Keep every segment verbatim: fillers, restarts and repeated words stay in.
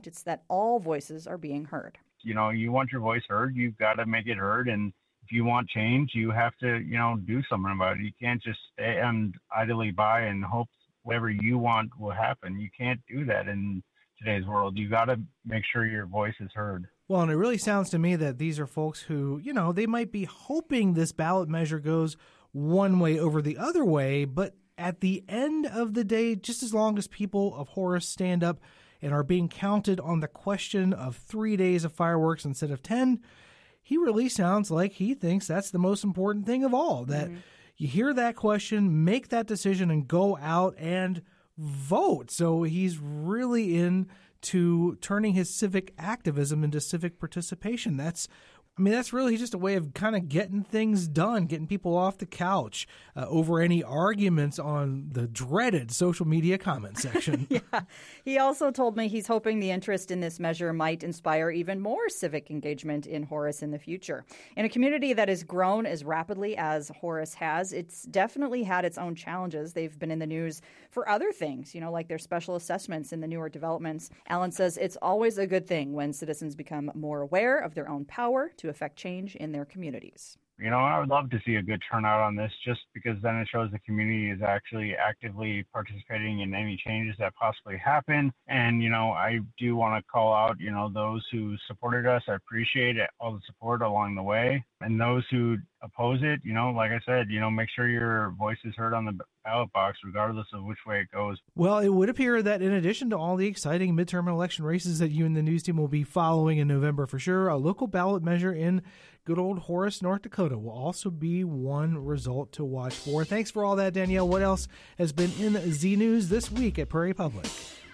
want. It's that all voices are being heard. You know, you want your voice heard, you've got to make it heard. And if you want change, you have to, you know, do something about it. You can't just stand idly by and hope whatever you want will happen. You can't do that in today's world. You got to make sure your voice is heard. Well, and it really sounds to me that these are folks who, you know, they might be hoping this ballot measure goes one way over the other way, but at the end of the day, just as long as people of Horace stand up and are being counted on the question of three days of fireworks instead of ten, he really sounds like he thinks that's the most important thing of all, that mm-hmm. you hear that question, make that decision, and go out and vote. So he's really into turning his civic activism into civic participation. That's I mean, that's really just a way of kind of getting things done, getting people off the couch uh, over any arguments on the dreaded social media comment section. Yeah. He also told me he's hoping the interest in this measure might inspire even more civic engagement in Horace in the future. In a community that has grown as rapidly as Horace has, it's definitely had its own challenges. They've been in the news for other things, you know, like their special assessments in the newer developments. Alan says it's always a good thing when citizens become more aware of their own power to affect change in their communities. You know, I would love to see a good turnout on this just because then it shows the community is actually actively participating in any changes that possibly happen. And, you know, I do want to call out, you know, those who supported us. I appreciate it, all the support along the way. And those who oppose it, you know, like I said, you know, make sure your voice is heard on the ballot box, regardless of which way it goes. Well, it would appear that in addition to all the exciting midterm election races that you and the news team will be following in November for sure, a local ballot measure in good old Horace, North Dakota will also be one result to watch for. Thanks for all that, Danielle. What else has been in Z News this week at Prairie Public?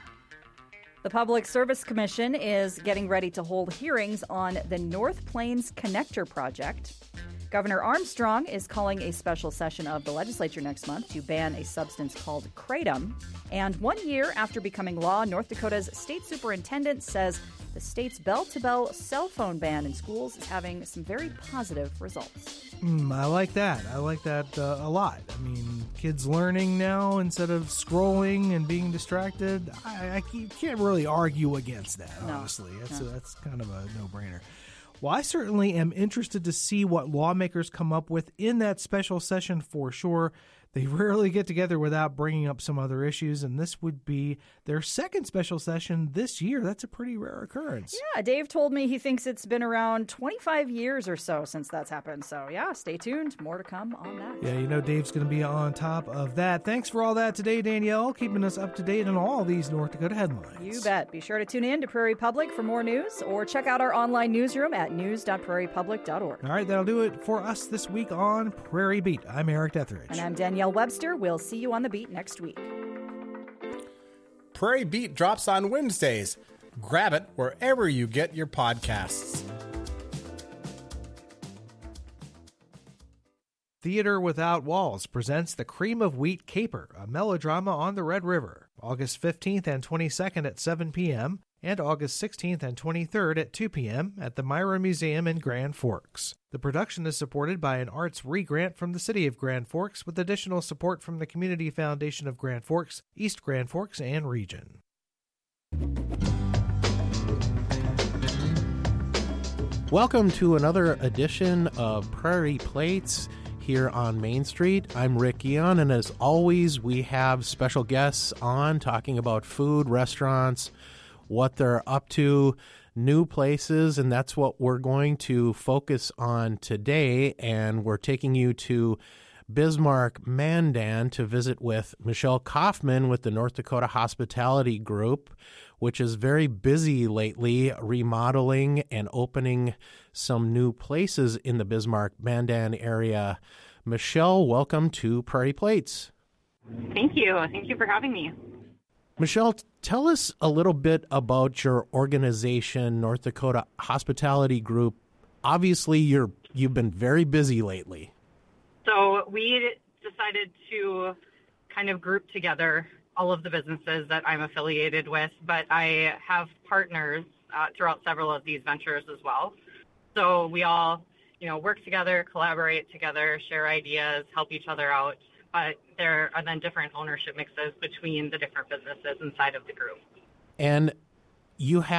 The Public Service Commission is getting ready to hold hearings on the North Plains Connector project. Governor Armstrong is calling a special session of the legislature next month to ban a substance called kratom. And one year after becoming law, North Dakota's state superintendent says the state's bell-to-bell cell phone ban in schools is having some very positive results. Mm, I like that. I like that uh, a lot. I mean, kids learning now instead of scrolling and being distracted. I, I can't really argue against that, no, honestly. That's, no. a, that's kind of a no-brainer. Well, I certainly am interested to see what lawmakers come up with in that special session for sure. They rarely get together without bringing up some other issues, and this would be their second special session this year. That's a pretty rare occurrence. Yeah, Dave told me he thinks it's been around twenty-five years or so since that's happened. So, yeah, stay tuned. More to come on that. Yeah, you know Dave's going to be on top of that. Thanks for all that today, Danielle, keeping us up to date on all these North Dakota headlines. You bet. Be sure to tune in to Prairie Public for more news, or check out our online newsroom at news dot prairie public dot org. All right, that'll do it for us this week on Prairie Beat. I'm Eric Detheridge. And I'm Danielle Webster. We'll see you on the beat next week. Prairie Beat drops on Wednesdays. Grab it wherever you get your podcasts. Theater Without Walls presents The Cream of Wheat Caper, a melodrama on the Red River, August fifteenth and twenty-second at seven p.m., and August sixteenth and twenty-third at two p.m. at the Myra Museum in Grand Forks. The production is supported by an Arts Re-Grant from the City of Grand Forks, with additional support from the Community Foundation of Grand Forks, East Grand Forks, and region. Welcome to another edition of Prairie Plates here on Main Street. I'm Rick Eon, and as always, we have special guests on talking about food, restaurants, what they're up to, new places, and that's what we're going to focus on today. And we're taking you to Bismarck, Mandan to visit with Michelle Kaufman with the North Dakota Hospitality Group, which is very busy lately remodeling and opening some new places in the Bismarck, Mandan area. Michelle, welcome to Prairie Plates. Thank you. Thank you for having me. Michelle, tell us a little bit about your organization, North Dakota Hospitality Group. Obviously, you're you've been very busy lately. So we decided to kind of group together all of the businesses that I'm affiliated with, but I have partners uh, throughout several of these ventures as well. So we all, you know, work together, collaborate together, share ideas, help each other out. But there are then different ownership mixes between the different businesses inside of the group. And you have